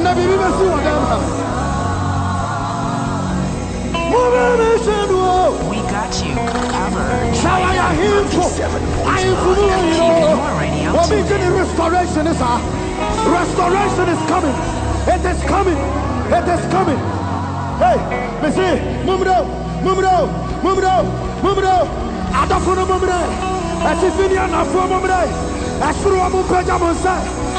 We got you covered. Restoration is coming. It is coming. It is coming. Hey, Messi, Mumro. I don't know Mumro. As if you are not from Mumro. As for a